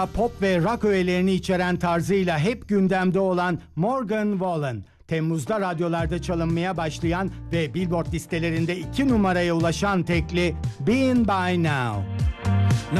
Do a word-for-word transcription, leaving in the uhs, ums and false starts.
Pop ve rock öğelerini içeren tarzıyla hep gündemde olan Morgan Wallen, Temmuz'da radyolarda çalınmaya başlayan ve Billboard listelerinde iki numaraya ulaşan tekli Been By Now.